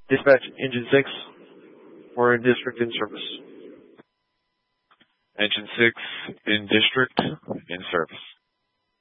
Dispatch Engine 6. We're in district in service. Engine 6 in district in service.